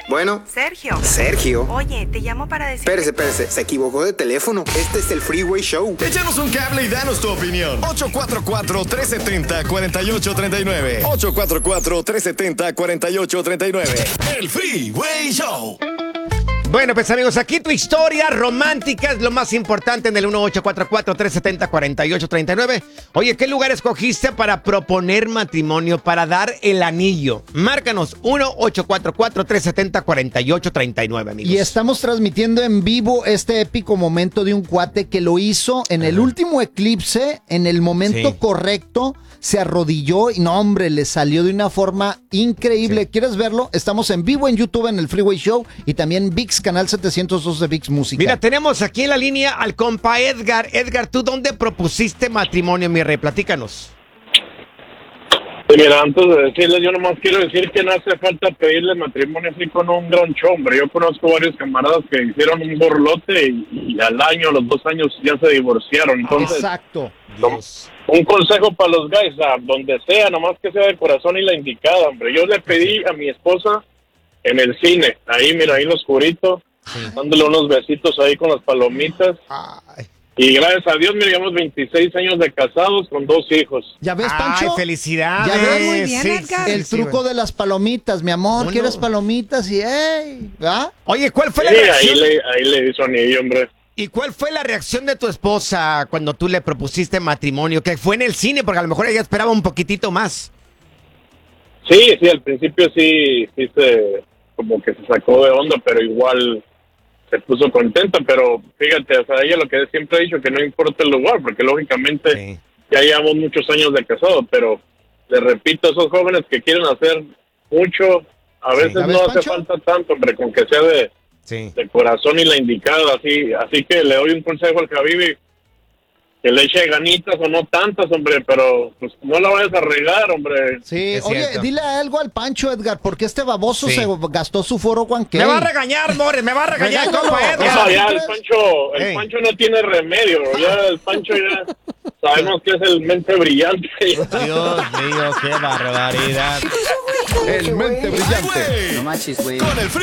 Bueno. Sergio. Sergio. Oye, te llamo para decir... Espérese. Se equivocó de teléfono. Este es el Freeway Show. Échanos un cable y danos tu opinión. 844-370-4839. 844-370-4839. El Freeway Show. Bueno, pues amigos, aquí tu historia romántica es lo más importante en el 1844-370-4839. Oye, ¿qué lugar escogiste para proponer matrimonio, para dar el anillo? Márcanos 1844-370-4839, amigos. Y estamos transmitiendo en vivo este épico momento de un cuate que lo hizo en el último eclipse, en el momento correcto. Se arrodilló y no, hombre, le salió de una forma increíble. Sí. ¿Quieres verlo? Estamos en vivo en YouTube en el Freeway Show y también VIX, canal 702 de VIX Música. Mira, tenemos aquí en la línea al compa Edgar. Edgar, ¿tú dónde propusiste matrimonio, mi rey? Platícanos. Sí, mira, antes de decirles, yo nomás quiero decir que no hace falta pedirle matrimonio así con un gran hombre. Yo conozco varios camaradas que hicieron un borlote y al año, a los 2 años ya se divorciaron. Entonces, exacto. Un consejo para los guys, donde sea, nomás que sea de corazón y la indicada, hombre. Yo le pedí a mi esposa en el cine, ahí, mira, ahí en lo oscurito, dándole unos besitos ahí con las palomitas. Ay. Y gracias a Dios, mira, llevamos 26 años de casados con 2 hijos. ¿Ya ves, Pancho? ¡Ay, felicidades! ¿Ya ves? Muy bien, Edgar. El truco de las palomitas, mi amor. ¿Quieres palomitas? Y ¡ey! ¿Va? Oye, ¿cuál fue la reacción? Ahí le hizo anillo, hombre. ¿Y cuál fue la reacción de tu esposa cuando tú le propusiste matrimonio? Que fue en el cine, porque a lo mejor ella esperaba un poquitito más. Sí, al principio sí como que se sacó de onda, pero igual se puso contenta. Pero fíjate, o sea, ella lo que siempre ha dicho, que no importa el lugar, porque lógicamente ya llevamos muchos años de casado, pero le repito, esos jóvenes que quieren hacer mucho, a veces no hace falta tanto, hombre, con que sea de corazón y la indicada, así que le doy un consejo al Javibi, que le eche ganitas o no tantas, hombre, pero pues no la vayas a regar, hombre. Sí, oye, dile algo al Pancho, Edgar, porque este baboso se gastó su foro, Juan. Me va a regañar, More, me va a regañar, compa Edgar. No, ya el Pancho no tiene remedio, ya el Pancho ya sabemos que es el mente brillante. Dios mío, qué barbaridad. El mente brillante. No manches, güey. Con el